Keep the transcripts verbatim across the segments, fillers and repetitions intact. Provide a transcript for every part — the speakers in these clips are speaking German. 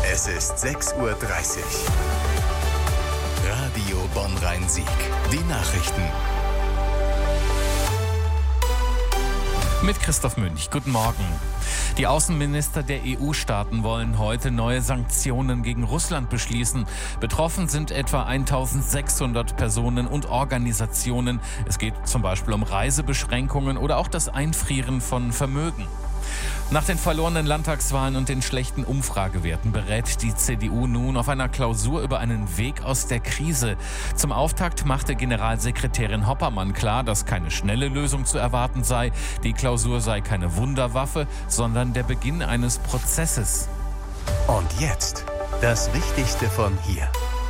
Es ist sechs Uhr dreißig. Radio Bonn-Rhein-Sieg. Die Nachrichten. Mit Christoph Münch. Guten Morgen. Die Außenminister der E U-Staaten wollen heute neue Sanktionen gegen Russland beschließen. Betroffen sind etwa eintausendsechshundert Personen und Organisationen. Es geht zum Beispiel um Reisebeschränkungen oder auch das Einfrieren von Vermögen. Nach den verlorenen Landtagswahlen und den schlechten Umfragewerten berät die C D U nun auf einer Klausur über einen Weg aus der Krise. Zum Auftakt machte Generalsekretärin Hoppermann klar, dass keine schnelle Lösung zu erwarten sei. Die Klausur sei keine Wunderwaffe, sondern der Beginn eines Prozesses. Und jetzt das Wichtigste von hier.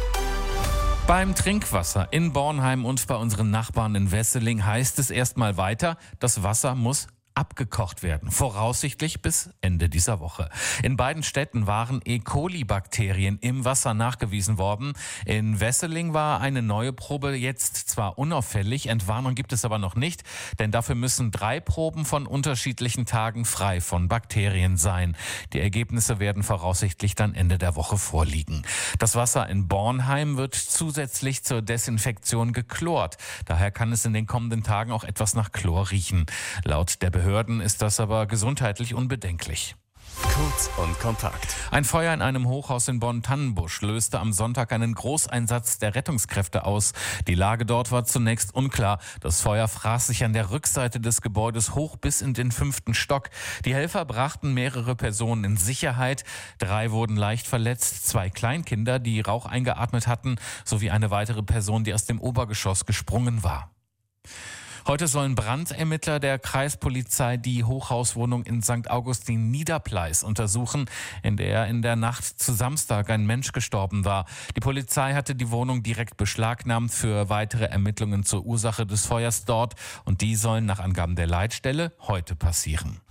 Beim Trinkwasser in Bornheim und bei unseren Nachbarn in Wesseling heißt es erstmal weiter, das Wasser muss abgekocht werden, voraussichtlich bis Ende dieser Woche. In beiden Städten waren E. coli-Bakterien im Wasser nachgewiesen worden. In Wesseling war eine neue Probe jetzt zwar unauffällig, Entwarnung gibt es aber noch nicht, denn dafür müssen drei Proben von unterschiedlichen Tagen frei von Bakterien sein. Die Ergebnisse werden voraussichtlich dann Ende der Woche vorliegen. Das Wasser in Bornheim wird zusätzlich zur Desinfektion geklort. Daher kann es in den kommenden Tagen auch etwas nach Chlor riechen. Laut der Behörden ist das aber gesundheitlich unbedenklich. Kurz und kompakt. Ein Feuer in einem Hochhaus in Bonn-Tannenbusch löste am Sonntag einen Großeinsatz der Rettungskräfte aus. Die Lage dort war zunächst unklar. Das Feuer fraß sich an der Rückseite des Gebäudes hoch bis in den fünften Stock. Die Helfer brachten mehrere Personen in Sicherheit. Drei wurden leicht verletzt, zwei Kleinkinder, die Rauch eingeatmet hatten, sowie eine weitere Person, die aus dem Obergeschoss gesprungen war. Heute sollen Brandermittler der Kreispolizei die Hochhauswohnung in Sankt Augustin Niederpleis untersuchen, in der in der Nacht zu Samstag ein Mensch gestorben war. Die Polizei hatte die Wohnung direkt beschlagnahmt für weitere Ermittlungen zur Ursache des Feuers dort, und die sollen nach Angaben der Leitstelle heute passieren.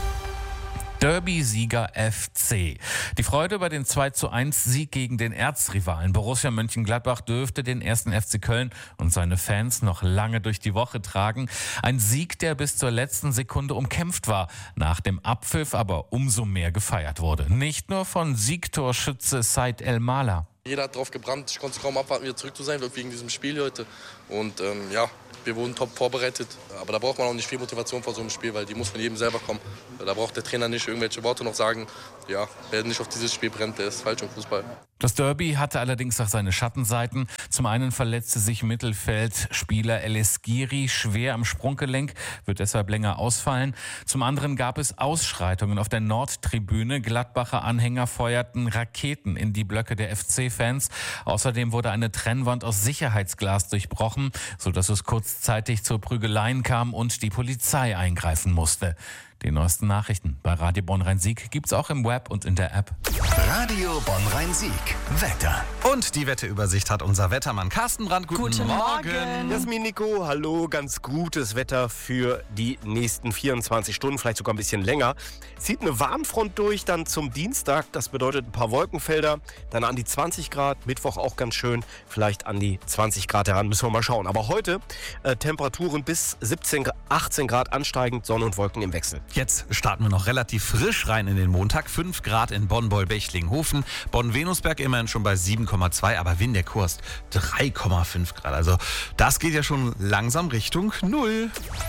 Derby-Sieger F C. Die Freude über den zwei zu eins Sieg gegen den Erzrivalen Borussia Mönchengladbach dürfte den ersten F C Köln und seine Fans noch lange durch die Woche tragen. Ein Sieg, der bis zur letzten Sekunde umkämpft war, nach dem Abpfiff aber umso mehr gefeiert wurde. Nicht nur von Siegtorschütze Said El-Mala. Jeder hat drauf gebrannt, ich konnte es kaum abwarten, wieder zurück zu sein, wegen diesem Spiel heute. Und ähm, ja, wir wurden top vorbereitet. Aber da braucht man auch nicht viel Motivation vor so einem Spiel, weil die muss von jedem selber kommen. Da braucht der Trainer nicht irgendwelche Worte noch sagen. Ja, wer nicht auf dieses Spiel brennt, der ist falsch im Fußball. Das Derby hatte allerdings auch seine Schattenseiten. Zum einen verletzte sich Mittelfeldspieler El Eskiri schwer am Sprunggelenk, wird deshalb länger ausfallen. Zum anderen gab es Ausschreitungen auf der Nordtribüne. Gladbacher Anhänger feuerten Raketen in die Blöcke der F C-Fans. Außerdem wurde eine Trennwand aus Sicherheitsglas durchbrochen, sodass es kurzzeitig zu Prügeleien kam und die Polizei eingreifen musste. Die neuesten Nachrichten bei Radio Bonn-Rhein-Sieg gibt's auch im Web und in der App. Radio Bonn-Rhein-Sieg. Wetter. Und die Wetterübersicht hat unser Wettermann Carsten Brandt. Guten, Guten Morgen. Morgen. Jasmin, Nico, hallo. Ganz gutes Wetter für die nächsten vierundzwanzig Stunden, vielleicht sogar ein bisschen länger. Zieht eine Warmfront durch, dann zum Dienstag. Das bedeutet ein paar Wolkenfelder, dann an die zwanzig Grad. Mittwoch auch ganz schön, vielleicht an die zwanzig Grad heran. Müssen wir mal schauen. Aber heute äh, Temperaturen bis siebzehn, achtzehn Grad ansteigend, Sonne und Wolken im Wechsel. Jetzt starten wir noch relativ frisch rein in den Montag. fünf Grad in Bonn-Beul-Bechlinghofen. Bonn-Venusberg immerhin schon bei sieben Komma zwei, aber Windeck-Hurst drei Komma fünf Grad. Also das geht ja schon langsam Richtung Null.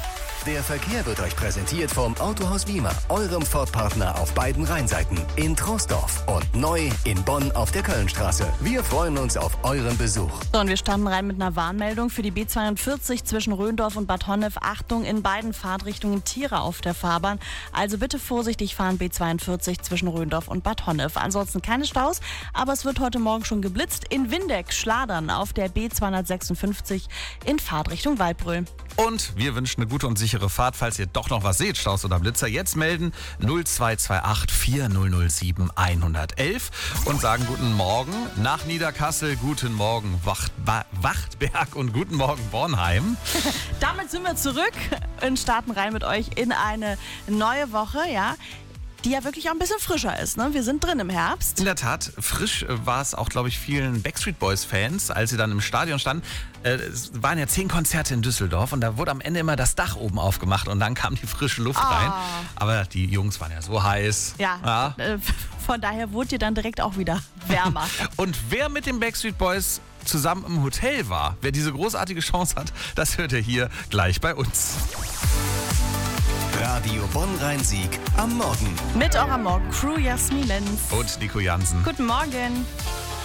Der Verkehr wird euch präsentiert vom Autohaus Wiemer, eurem Ford-Partner auf beiden Rheinseiten, in Troisdorf und neu in Bonn auf der Kölnstraße. Wir freuen uns auf euren Besuch. So, und wir starten rein mit einer Warnmeldung für die B zweiundvierzig zwischen Röndorf und Bad Honnef. Achtung, in beiden Fahrtrichtungen Tiere auf der Fahrbahn. Also bitte vorsichtig fahren, B zweiundvierzig zwischen Röndorf und Bad Honnef. Ansonsten keine Staus, aber es wird heute Morgen schon geblitzt. In Windeck Schladern auf der B zweihundertsechsundfünfzig in Fahrtrichtung Waldbröl. Und wir wünschen eine gute und sichere Fahrt. Falls ihr doch noch was seht, Staus oder Blitzer, jetzt melden null zwei zwei acht vier null null sieben eins eins eins und sagen guten Morgen nach Niederkassel, guten Morgen Wacht, Wachtberg und guten Morgen Bornheim. Damit sind wir zurück und starten rein mit euch in eine neue Woche, ja, die ja wirklich auch ein bisschen frischer ist, ne? Wir sind drin im Herbst. In der Tat, frisch war es auch, glaube ich, vielen Backstreet Boys-Fans, als sie dann im Stadion standen. Äh, es waren ja zehn Konzerte in Düsseldorf und da wurde am Ende immer das Dach oben aufgemacht und dann kam die frische Luft oh. rein. Aber die Jungs waren ja so heiß. Ja, ja. Äh, Von daher wurde ihr dann direkt auch wieder wärmer. Und wer mit den Backstreet Boys zusammen im Hotel war, wer diese großartige Chance hat, das hört ihr hier gleich bei uns. Radio Bonn-Rhein-Sieg am Morgen. Mit eurer Morgencrew Jasmin Lenz. Und Nico Jansen. Guten Morgen.